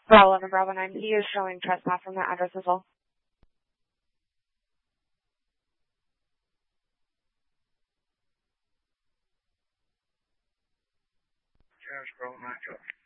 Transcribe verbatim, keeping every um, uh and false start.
Bravo eleven, Bravo nine. He is showing trespass from that address as well. Bravo nine,